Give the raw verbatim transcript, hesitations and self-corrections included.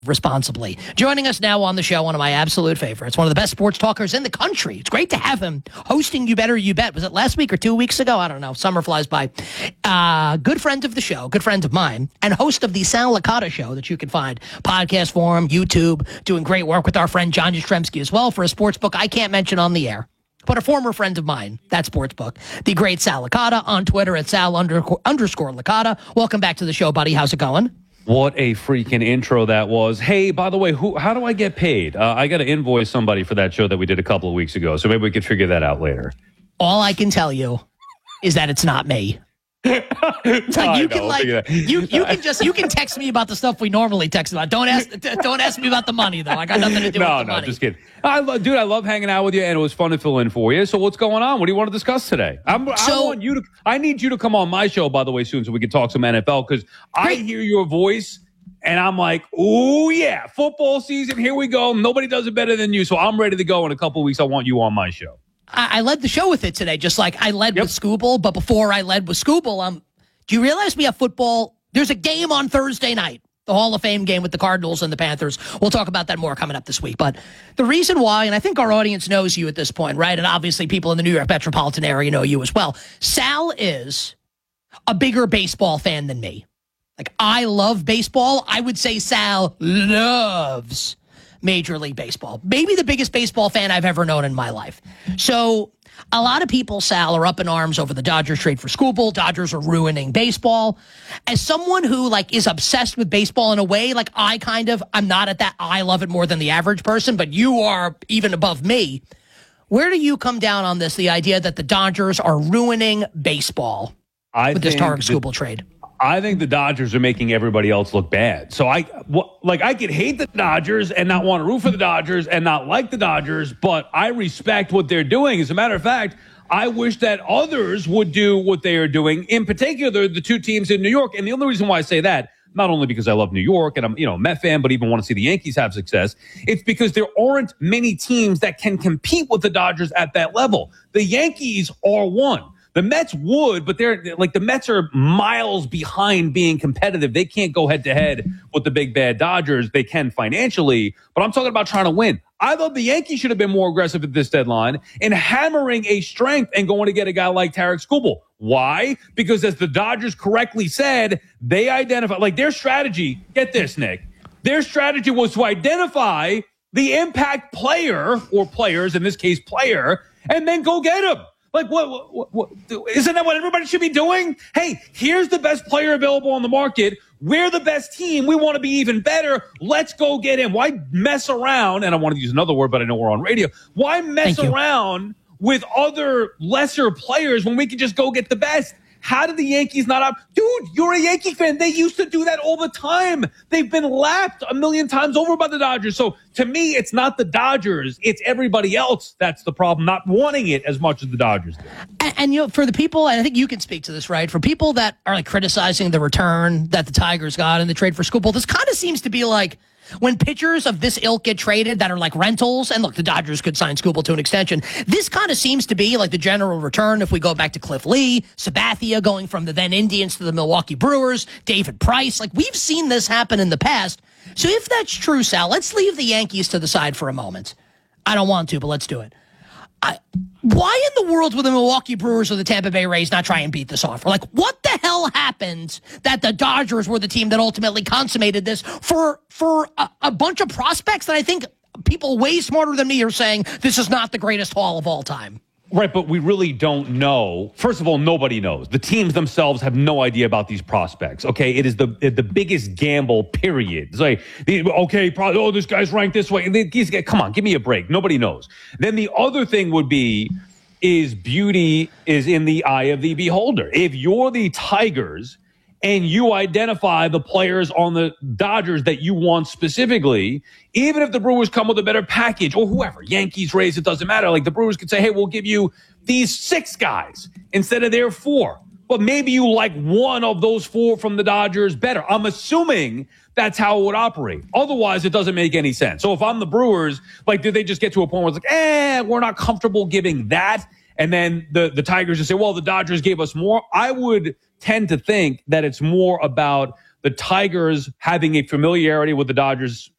responsibly. Joining us now on the show, one of my absolute favorites, one of the best sports talkers in the country. It's great to have him hosting You Better You Bet. Was it last week or two weeks ago? I don't know. Summer flies by. Uh, good friend of the show, good friend of mine, and host of the Sal Licata Show that you can find podcast form, YouTube, doing great work with our friend John Yastrzemski as well for a sports book I can't mention on the air. But a former friend of mine, that sports book, the great Sal Licata, on Twitter at Sal under, underscore Licata. Welcome back to the show, buddy. How's it going? What a freaking intro that was. Hey, by the way, who? How do I get paid? Uh, I got to invoice somebody for that show that we did a couple of weeks ago, so maybe we could figure that out later. All I can tell you is that it's not me. It's like you can like you you can just you can text me about the stuff we normally text about. Don't ask don't ask me about the money though. I got nothing to do no, with the no, money. No, just kidding. I lo- dude, I love hanging out with you, and it was fun to fill in for you. So what's going on? What do you want to discuss today? I'm, so, I want you to. I need you to come on my show, by the way, soon, so we can talk some N F L because I hear your voice. And I'm like, ooh, yeah, football season, here we go. Nobody does it better than you. So I'm ready to go in a couple of weeks. I want you on my show. I, I led the show with it today, just like I led yep. with Scooble. But before I led with Scooble, um, do you realize we have football? There's a game on Thursday night, the Hall of Fame game with the Cardinals and the Panthers. We'll talk about that more coming up this week. But the reason why, and I think our audience knows you at this point, right? And obviously people in the New York metropolitan area know you as well. Sal is a bigger baseball fan than me. Like, I love baseball. I would say Sal loves Major League Baseball. Maybe the biggest baseball fan I've ever known in my life. So a lot of people, Sal, are up in arms over the Dodgers trade for Scooble. Dodgers are ruining baseball. As someone who, like, is obsessed with baseball in a way, like, I kind of, I'm not at that, I love it more than the average person, but you are even above me. Where do you come down on this, the idea that the Dodgers are ruining baseball I with this Tarek the- Scooble trade? I think the Dodgers are making everybody else look bad. So I, what, like, I could hate the Dodgers and not want to root for the Dodgers and not like the Dodgers, but I respect what they're doing. As a matter of fact, I wish that others would do what they are doing. In particular, the two teams in New York. And the only reason why I say that, not only because I love New York and I'm, you know, a Met fan, but even want to see the Yankees have success, it's because there aren't many teams that can compete with the Dodgers at that level. The Yankees are one. The Mets would, but they're like the Mets are miles behind being competitive. They can't go head to head with the big bad Dodgers. They can financially, but I'm talking about trying to win. I thought the Yankees should have been more aggressive at this deadline and hammering a strength and going to get a guy like Tarek Scooble. Why? Because as the Dodgers correctly said, they identify like their strategy. Get this, Nick. Their strategy was to identify the impact player or players, in this case, player, and then go get him. Like, what, what, what, isn't that what everybody should be doing? Hey, here's the best player available on the market. We're the best team. We want to be even better. Let's go get him. Why mess around? And I want to use another word, but I know we're on radio. Why mess around with other lesser players when we can just go get the best? How did the Yankees not up? Dude, you're a Yankee fan. They used to do that all the time. They've been lapped a million times over by the Dodgers. So to me, it's not the Dodgers. It's everybody else that's the problem, not wanting it as much as the Dodgers do. And, and you know, for the people, and I think you can speak to this, right? For people that are like criticizing the return that the Tigers got in the trade for Scooble, this kind of seems to be like when pitchers of this ilk get traded that are like rentals, and look, the Dodgers could sign Scooble to an extension. This kind of seems to be like the general return if we go back to Cliff Lee, Sabathia going from the then Indians to the Milwaukee Brewers, David Price. Like, we've seen this happen in the past. So if that's true, Sal, let's leave the Yankees to the side for a moment. I don't want to, but let's do it. I, why in the world would the Milwaukee Brewers or the Tampa Bay Rays not try and beat this offer? Like, what the hell happened that the Dodgers were the team that ultimately consummated this for for a, a bunch of prospects that I think people way smarter than me are saying this is not the greatest haul of all time? Right, but we really don't know. First of all, nobody knows. The teams themselves have no idea about these prospects, okay? It is the the biggest gamble, period. It's like, okay, probably, oh, this guy's ranked this way. These guys, come on, give me a break. Nobody knows. Then the other thing would be is beauty is in the eye of the beholder. If you're the Tigers and you identify the players on the Dodgers that you want specifically, even if the Brewers come with a better package or whoever, Yankees, Rays, it doesn't matter. Like, the Brewers could say, hey, we'll give you these six guys instead of their four. But maybe you like one of those four from the Dodgers better. I'm assuming that's how it would operate. Otherwise, it doesn't make any sense. So if I'm the Brewers, like, did they just get to a point where it's like, eh, we're not comfortable giving that? And then the, the Tigers just say, well, the Dodgers gave us more. I would tend to think that it's more about the Tigers having a familiarity with the Dodgers